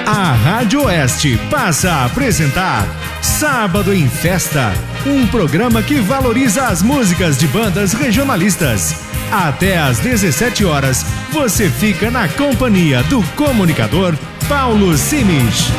A Rádio Oeste passa a apresentar Sábado em Festa, um programa que valoriza as músicas de bandas regionalistas. Até às 17 horas, você fica na companhia do comunicador Paulo Simic.